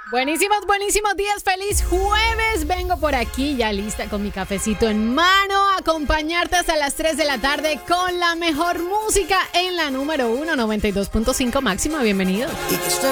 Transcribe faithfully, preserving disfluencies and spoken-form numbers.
Buenísimos, buenísimos días, feliz jueves. Vengo por aquí ya lista con mi cafecito en mano a acompañarte hasta las tres de la tarde con la mejor música en la número uno, noventa y dos punto cinco máxima. Bienvenidos.